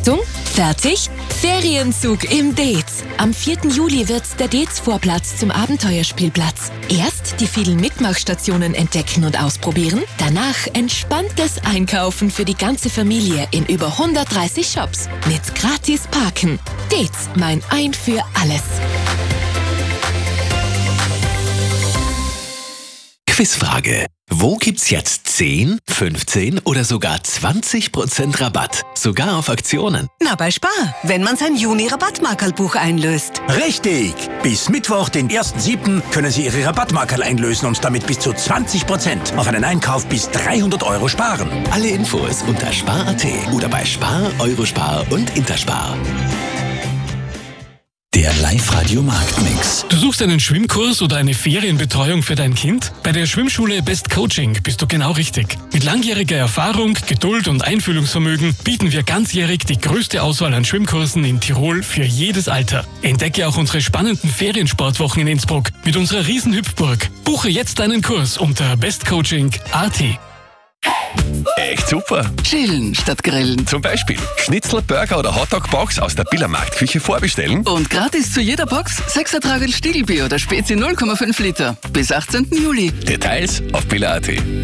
Achtung, fertig? Ferienzug im Dez. Am 4. Juli wird der Dez-Vorplatz zum Abenteuerspielplatz. Erst die vielen Mitmachstationen entdecken und ausprobieren, danach entspanntes Einkaufen für die ganze Familie in über 130 Shops mit gratis Parken. Dez, mein Ein für alles. Quizfrage. Wo gibt's jetzt 10, 15 oder sogar 20% Rabatt? Sogar auf Aktionen. Na, bei Spar, wenn man sein Juni-Rabattmarkerlbuch einlöst. Richtig! Bis Mittwoch, den 1.7., können Sie Ihre Rabattmarkerl einlösen und damit bis zu 20% auf einen Einkauf bis 300 € sparen. Alle Infos unter spar.at oder bei Spar, Eurospar und Interspar. Der Live-Radio-Marktmix. Du suchst einen Schwimmkurs oder eine Ferienbetreuung für dein Kind? Bei der Schwimmschule Best Coaching bist du genau richtig. Mit langjähriger Erfahrung, Geduld und Einfühlungsvermögen bieten wir ganzjährig die größte Auswahl an Schwimmkursen in Tirol für jedes Alter. Entdecke auch unsere spannenden Feriensportwochen in Innsbruck mit unserer Riesenhüpfburg. Buche jetzt deinen Kurs unter bestcoaching.at. Echt super. Chillen statt grillen. Zum Beispiel Schnitzel, Burger oder Hotdog-Box aus der Billermarktküche vorbestellen. Und gratis zu jeder Box 6er Tragel Stiegelbier oder Spezi 0,5 Liter. Bis 18. Juli. Details auf biller.at.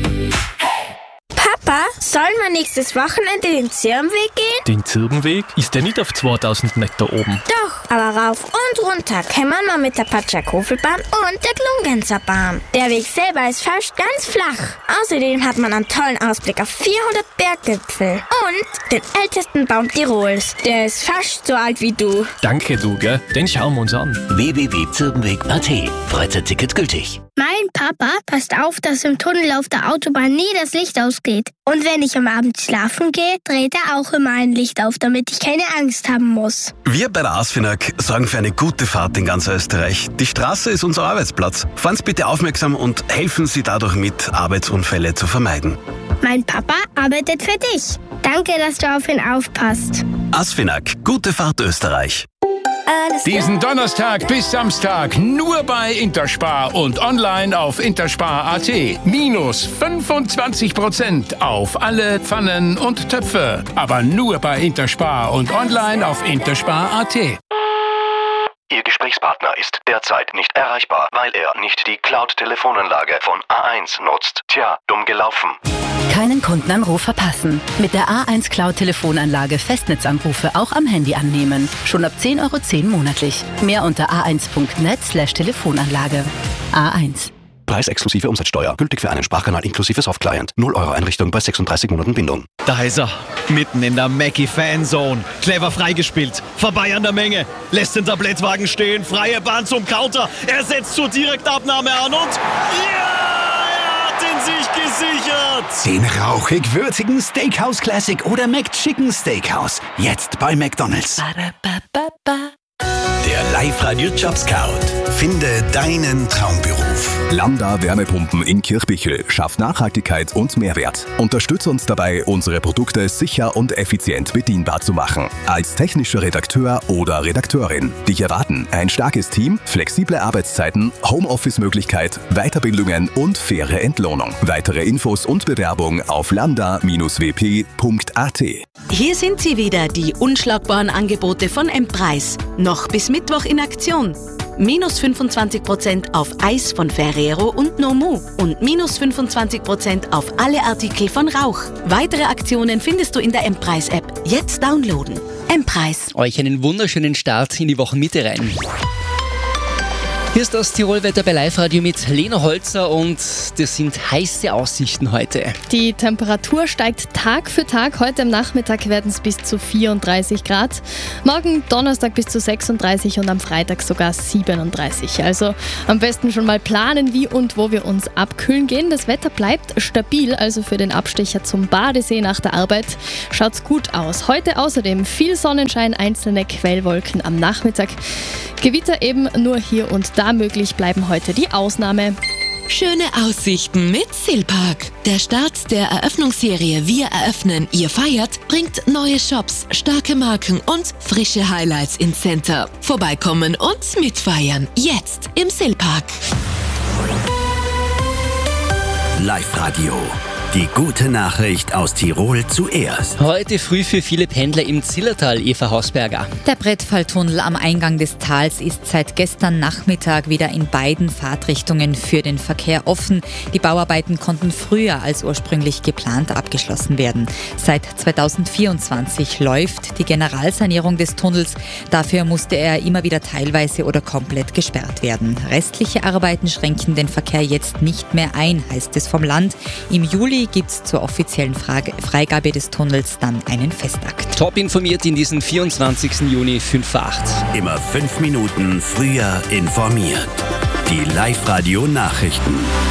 Papa, sollen wir nächstes Wochenende den Zirbenweg gehen? Den Zirbenweg? Ist der nicht auf 2000 Meter oben? Doch, aber rauf und runter kämmern wir mit der Patschakofelbahn und der Glungenserbahn. Der Weg selber ist fast ganz flach. Außerdem hat man einen tollen Ausblick auf 400 Berggipfel und den ältesten Baum Tirols. Der ist fast so alt wie du. Danke, du, gell? Den schauen wir uns an. www.zirbenweg.at. Freizeittticket gültig. Mein Papa passt auf, dass im Tunnel auf der Autobahn nie das Licht ausgeht. Und wenn ich am Abend schlafen gehe, dreht er auch immer ein Licht auf, damit ich keine Angst haben muss. Wir bei der ASFINAG sorgen für eine gute Fahrt in ganz Österreich. Die Straße ist unser Arbeitsplatz. Fahren Sie bitte aufmerksam und helfen Sie dadurch mit, Arbeitsunfälle zu vermeiden. Mein Papa arbeitet für dich. Danke, dass du auf ihn aufpasst. ASFINAG, gute Fahrt Österreich. Diesen Donnerstag bis Samstag nur bei Interspar und online auf interspar.at. Minus 25% auf alle Pfannen und Töpfe. Aber nur bei Interspar und online auf interspar.at. Ihr Gesprächspartner ist derzeit nicht erreichbar, weil er nicht die Cloud-Telefonanlage von A1 nutzt. Tja, dumm gelaufen. Keinen Kundenanruf verpassen. Mit der A1 Cloud-Telefonanlage Festnetzanrufe auch am Handy annehmen. Schon ab 10,10 € monatlich. Mehr unter a1.net/Telefonanlage. A1. Preis exklusive Umsatzsteuer. Gültig für einen Sprachkanal inklusive Softclient. 0 € Einrichtung bei 36 Monaten Bindung. Da ist er. Mitten in der Mackie-Fanzone. Clever freigespielt. Vorbei an der Menge. Lässt den Tablettwagen stehen. Freie Bahn zum Counter. Er setzt zur Direktabnahme an und... Ja! Er hat ihn sich gesichert. Den rauchig-würzigen Steakhouse Classic oder McChicken Steakhouse. Jetzt bei McDonald's. Der Live-Radio Job Scout. Finde deinen Traumberuf. Lambda Wärmepumpen in Kirchbichel schafft Nachhaltigkeit und Mehrwert. Unterstütze uns dabei, unsere Produkte sicher und effizient bedienbar zu machen. Als technischer Redakteur oder Redakteurin. Dich erwarten ein starkes Team, flexible Arbeitszeiten, Homeoffice-Möglichkeit, Weiterbildungen und faire Entlohnung. Weitere Infos und Bewerbung auf lambda-wp.at. Hier sind sie wieder, die unschlagbaren Angebote von M-Preis. Noch bis Mittwoch in Aktion. Minus 25% auf Eis von Ferrero und Nomu und minus 25% auf alle Artikel von Rauch. Weitere Aktionen findest du in der M-Preis-App. Jetzt downloaden. M-Preis. Euch einen wunderschönen Start in die Wochenmitte rein. Hier ist das Tirolwetter bei Live-Radio mit Lena Holzer und das sind heiße Aussichten heute. Die Temperatur steigt Tag für Tag. Heute am Nachmittag werden es bis zu 34 Grad. Morgen Donnerstag bis zu 36 und am Freitag sogar 37. Also am besten schon mal planen, wie und wo wir uns abkühlen gehen. Das Wetter bleibt stabil, also für den Abstecher zum Badesee nach der Arbeit schaut's gut aus. Heute außerdem viel Sonnenschein, einzelne Quellwolken am Nachmittag. Gewitter eben nur hier und da möglich, bleiben heute die Ausnahme. Schöne Aussichten mit Silpark. Der Start der Eröffnungsserie Wir eröffnen, ihr feiert bringt neue Shops, starke Marken und frische Highlights ins Center. Vorbeikommen und mitfeiern. Jetzt im Silpark. Live-Radio. Die gute Nachricht aus Tirol zuerst. Heute früh für viele Pendler im Zillertal, Eva Hausberger. Der Brettfalltunnel am Eingang des Tals ist seit gestern Nachmittag wieder in beiden Fahrtrichtungen für den Verkehr offen. Die Bauarbeiten konnten früher als ursprünglich geplant abgeschlossen werden. Seit 2024 läuft die Generalsanierung des Tunnels. Dafür musste er immer wieder teilweise oder komplett gesperrt werden. Restliche Arbeiten schränken den Verkehr jetzt nicht mehr ein, heißt es vom Land. Im Juli gibt es zur offiziellen Freigabe des Tunnels dann einen Festakt. Top informiert in diesem 24. Juni 5 vor 8. Immer 5 Minuten früher informiert. Die Live-Radio-Nachrichten.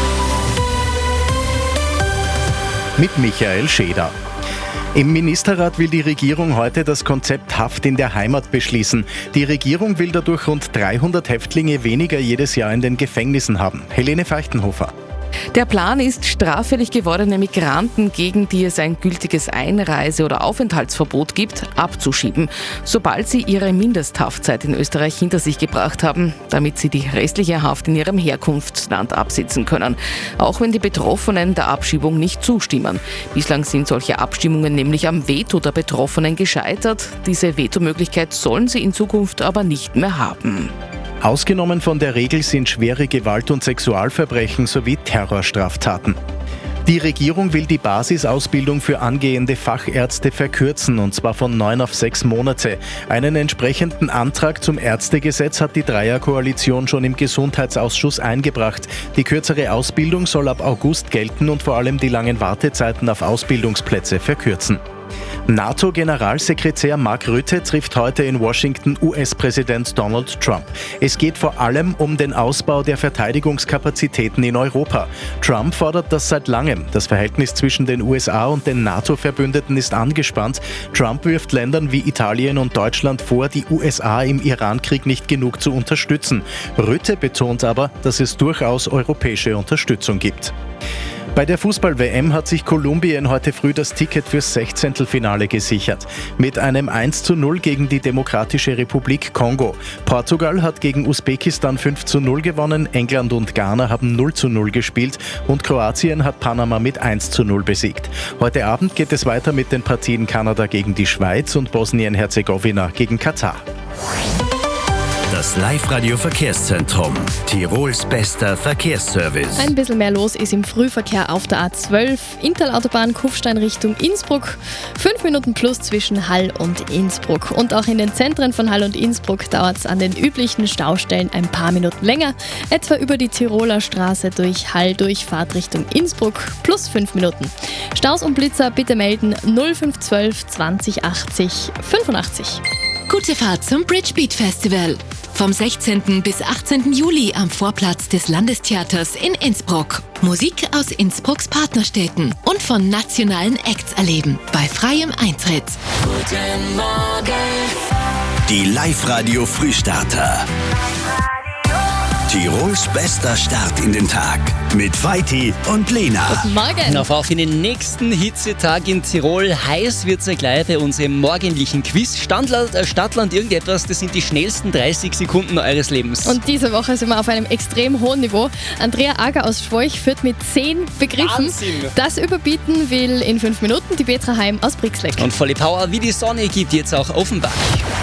Mit Michael Scheder. Im Ministerrat will die Regierung heute das Konzept Haft in der Heimat beschließen. Die Regierung will dadurch rund 300 Häftlinge weniger jedes Jahr in den Gefängnissen haben. Helene Feuchtenhofer. Der Plan ist, straffällig gewordene Migranten, gegen die es ein gültiges Einreise- oder Aufenthaltsverbot gibt, abzuschieben, sobald sie ihre Mindesthaftzeit in Österreich hinter sich gebracht haben, damit sie die restliche Haft in ihrem Herkunftsland absitzen können, auch wenn die Betroffenen der Abschiebung nicht zustimmen. Bislang sind solche Abstimmungen nämlich am Veto der Betroffenen gescheitert. Diese Vetomöglichkeit sollen sie in Zukunft aber nicht mehr haben. Ausgenommen von der Regel sind schwere Gewalt- und Sexualverbrechen sowie Terrorstraftaten. Die Regierung will die Basisausbildung für angehende Fachärzte verkürzen, und zwar von 9 auf 6 Monate. Einen entsprechenden Antrag zum Ärztegesetz hat die Dreierkoalition schon im Gesundheitsausschuss eingebracht. Die kürzere Ausbildung soll ab August gelten und vor allem die langen Wartezeiten auf Ausbildungsplätze verkürzen. NATO-Generalsekretär Mark Rutte trifft heute in Washington US-Präsident Donald Trump. Es geht vor allem um den Ausbau der Verteidigungskapazitäten in Europa. Trump fordert das seit langem. Das Verhältnis zwischen den USA und den NATO-Verbündeten ist angespannt. Trump wirft Ländern wie Italien und Deutschland vor, die USA im Iran-Krieg nicht genug zu unterstützen. Rutte betont aber, dass es durchaus europäische Unterstützung gibt. Bei der Fußball-WM hat sich Kolumbien heute früh das Ticket fürs Sechzehntelfinale gesichert. Mit einem 1:0 gegen die Demokratische Republik Kongo. Portugal hat gegen Usbekistan 5:0 gewonnen, England und Ghana haben 0:0 gespielt und Kroatien hat Panama mit 1:0 besiegt. Heute Abend geht es weiter mit den Partien Kanada gegen die Schweiz und Bosnien-Herzegowina gegen Katar. Das Live-Radio-Verkehrszentrum. Tirols bester Verkehrsservice. Ein bisschen mehr los ist im Frühverkehr auf der A12, Inntalautobahn Kufstein Richtung Innsbruck. 5 Minuten plus zwischen Hall und Innsbruck. Und auch in den Zentren von Hall und Innsbruck dauert es an den üblichen Staustellen ein paar Minuten länger. Etwa über die Tiroler Straße durch Hall durch Fahrtrichtung Innsbruck plus 5 Minuten. Staus und Blitzer bitte melden 0512 20 80 85. Gute Fahrt zum Bridge Beat Festival. Vom 16. bis 18. Juli am Vorplatz des Landestheaters in Innsbruck. Musik aus Innsbrucks Partnerstädten und von nationalen Acts erleben. Bei freiem Eintritt. Guten Morgen. Die Live-Radio Frühstarter. Tirols bester Start in den Tag mit Vaiti und Lena. Guten Morgen. Auf in den nächsten Hitzetag in Tirol. Heiß wird es gleich bei unserem morgendlichen Quiz. Stadtland irgendetwas, das sind die schnellsten 30 Sekunden eures Lebens. Und diese Woche sind wir auf einem extrem hohen Niveau. Andrea Ager aus Schwoich führt mit 10 Begriffen. Wahnsinn. Das überbieten will in 5 Minuten die Petra Heim aus Brixleck. Und volle Power wie die Sonne gibt jetzt auch Offenbach.